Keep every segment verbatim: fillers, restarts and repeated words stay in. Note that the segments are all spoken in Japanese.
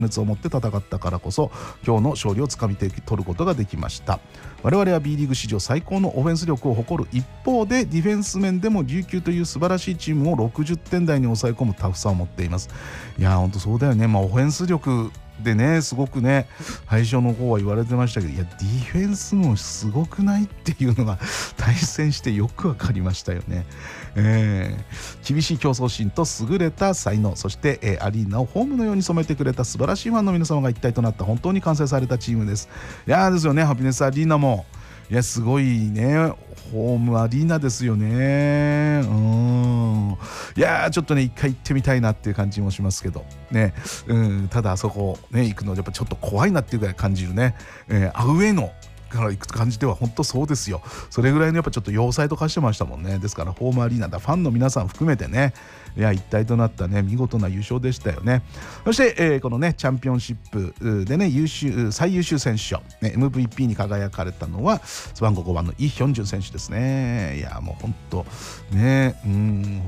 熱を持って戦ったからこそ今日の勝利をつかみ取ることができました。我々は B リーグ史上最高のオフェンス力を誇る一方で、ディフェンス面でも琉球という素晴らしいチームをろくじゅってん台に抑え込むタフさを持っています。いやー、ほんとそうだよね。まあオフェンス力でね、すごくね最初の方は言われてましたけど、いやディフェンスもすごくないっていうのが対戦してよくわかりましたよね。えー、厳しい競争心と優れた才能、そして、えー、アリーナをホームのように染めてくれた素晴らしいファンの皆様が一体となった本当に完成されたチームです。いやーですよね、ハピネスアリーナもいやすごいね、ホームアリーナですよね。うん、いやーちょっとね一回行ってみたいなっていう感じもしますけどね、うん、ただあそこね行くのやっぱちょっと怖いなっていうぐらい感じるね、えー、アウェーのから行く感じでは本当そうですよ。それぐらいのやっぱちょっと要塞と化してましたもんね。ですからホームアリーナだファンの皆さん含めてね、いや一体となったね見事な優勝でしたよね。そして、えー、このねチャンピオンシップでね優秀最優秀選手賞、ね、エムブイピー に輝かれたのは背番号ごばんのイ・ヒョンジュン選手ですね。いやもう本当ね、うん、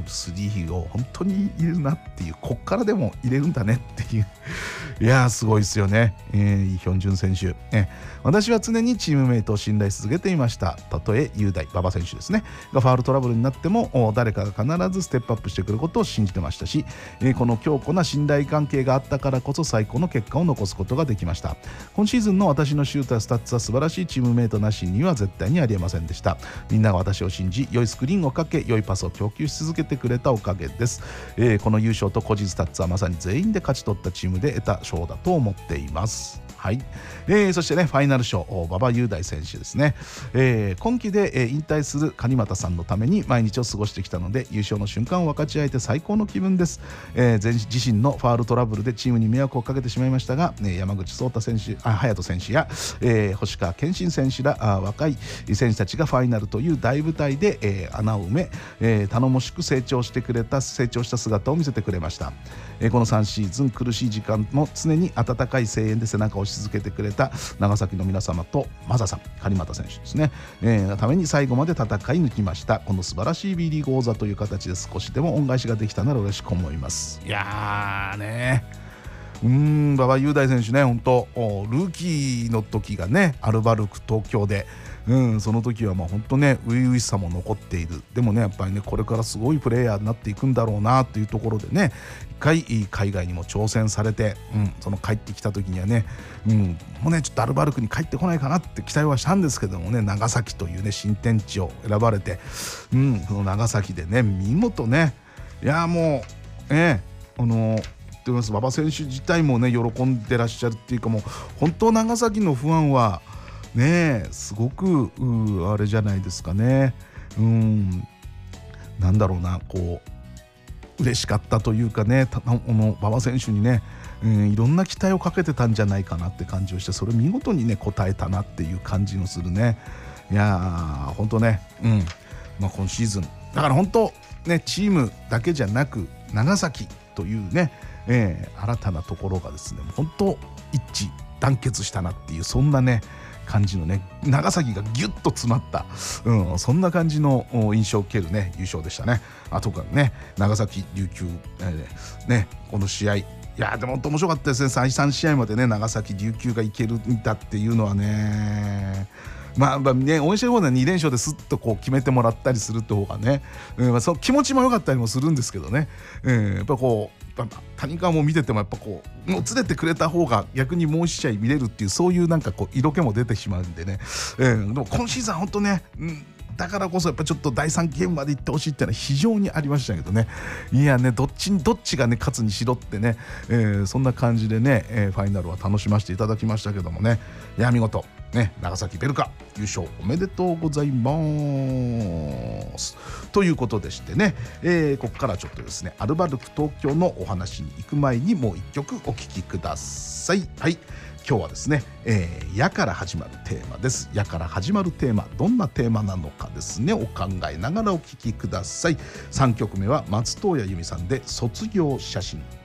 スリーを本当に入れるなっていう、こっからでも入れるんだねっていういやすごいですよね、えー、イ・ヒョンジュン選手、ね、私は常にチームメイトを信頼し続けていました。たとえ雄大馬場選手ですねがファウルトラブルになっても誰かが必ずステップアップしてくることを信じてましたし、えー、この強固な信頼関係があったからこそ最高の結果を残すことができました。今シーズンの私のシュータースタッツは素晴らしいチームメイトなしには絶対にありえませんでした。みんなが私を信じ良いスクリーンをかけ良いパスを供給し続けてくれたおかげです。えー、この優勝と個人スタッツはまさに全員で勝ち取ったチームで得た賞だと思っています。はい、えー、そしてねファイナル賞馬場雄大選手ですね、えー、今季で、えー、引退する金俣さんのために毎日を過ごしてきたので優勝の瞬間を分かち合えて最高の気分です。えー、自身のファウルトラブルでチームに迷惑をかけてしまいましたが、ね、山口壮太選手、あ隼人選手や、えー、星川健信選手らあ若い選手たちがファイナルという大舞台で、えー、穴を埋め、えー、頼もしく成長してくれた成長した姿を見せてくれました。えー、このさんシーズン苦しい時間も常に温かい声援で背中を押し続けてくれた長崎の皆様とマザさん、金俣選手ですね、えー、ために最後まで戦い抜きました。この素晴らしい B リーグ王座という形で少しでも恩返しができたなら嬉しく思います。いやーねうーん馬場雄大選手ね、本当ルーキーの時がねアルバルク東京で、うん、その時はまあ本当ね初々しさも残っている。でもねやっぱりねこれからすごいプレーヤーになっていくんだろうなというところでね、一回海外にも挑戦されて、うん、その帰ってきた時にはね、うん、もうねちょっとアルバルクに帰ってこないかなって期待はしたんですけどもね、長崎というね新天地を選ばれて、うん、その長崎でね見事ね、いやもうねあの馬場選手自体もね喜んでらっしゃるっていうか、もう本当長崎のファンはねすごくあれじゃないですかね、うんなんだろうな、こう嬉しかったというかね、たこの馬場選手にね、うん、いろんな期待をかけてたんじゃないかなって感じをして、それ見事にね応えたなっていう感じのするね。いやー本当ね、うんまあ、今シーズンだから本当ねチームだけじゃなく長崎というね、えー、新たなところがですね本当一致団結したなっていう、そんなね感じのね長崎がギュッと詰まった、うん、そんな感じの印象を受けるね優勝でしたね。あとからね長崎琉球、えー、ねこの試合、いやでも本当面白かったですね。だいさん試合までね長崎琉球がいけるんだっていうのはね、まあまあね、応援してる方ではに連勝ですっとこう決めてもらったりするって方がね、うんまあ、その気持ちも良かったりもするんですけどね、うん、やっぱこう谷川も見ててもやっぱこうもつれてくれた方が逆にもう一試合見れるっていう、そういうなんかこう色気も出てしまうんでね、うん、でも今シーズンは本当ね、うんだからこそやっぱちょっとだいさんゲームまで行ってほしいっていうのは非常にありましたけどね。いやねどっちにどっちがね勝つにしろってね、えー、そんな感じでね、えー、ファイナルは楽しませていただきましたけどもね、いや見事ね長崎ベルカ優勝おめでとうございますということでしてね、えー、ここからちょっとですねアルバルク東京のお話に行く前にもう一曲お聴きください。はい、今日はですね、えー、やから始まるテーマです。やから始まるテーマ、どんなテーマなのかですね、お考えながらお聞きください。さんきょくめは松任谷由実さんで卒業写真。